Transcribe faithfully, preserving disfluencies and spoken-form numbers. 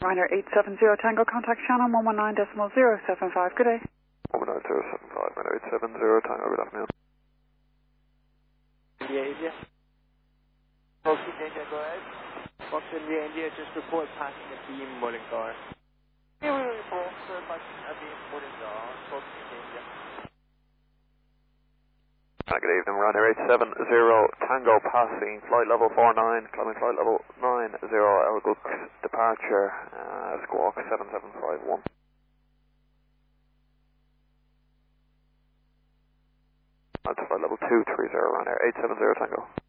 Ryanair eight seven zero Tango, contact Shannon one one nine decimal zero seven five. Good day. one one nine zero seven five, Ryanair eight seven zero Tango, good afternoon. India, India. Fox India, go ahead. Fox India, India, just report passing a beam Mullingar. Yeah, we report passing a beam Mullingar, Fox India, India. Uh, good evening, Ryanair eight seven zero Tango passing flight level four nine, climbing flight level nine zero, Elguk departure, uh, squawk seven seven five one. That's flight level two three zero, Ryanair eight seven zero Tango.